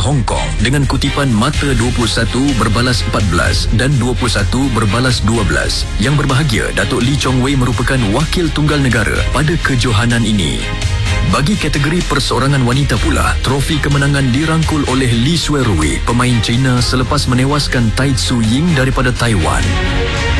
Hong Kong dengan kutipan mata 21 berbalas 14 dan 21 berbalas 12. Yang berbahagia, Datuk Lee Chong Wei merupakan wakil tunggal negara pada kejohanan ini. Bagi kategori perseorangan wanita pula, trofi kemenangan dirangkul oleh Li Shuirui, pemain China selepas menewaskan Tai Tzu Ying daripada Taiwan.